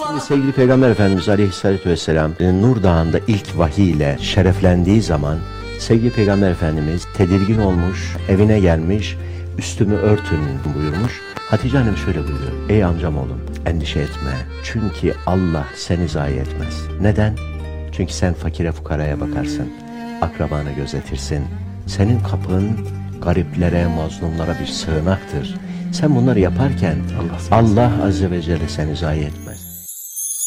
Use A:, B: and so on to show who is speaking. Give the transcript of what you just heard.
A: Şimdi sevgili Peygamber Efendimiz Aleyhisselatü Vesselam Nur Dağı'nda ilk vahiy ile şereflendiği zaman sevgili Peygamber Efendimiz tedirgin olmuş, evine gelmiş, üstümü örtün buyurmuş. Hatice Hanım şöyle buyuruyor: ey amcam oğlum, endişe etme, çünkü Allah seni zayi etmez. Neden? Çünkü sen fakire fukaraya bakarsın, akrabanı gözetirsin. Senin kapın gariplere, mazlumlara bir sığınaktır. Sen bunları yaparken Allah Azze ve Celle seni zayi etmez.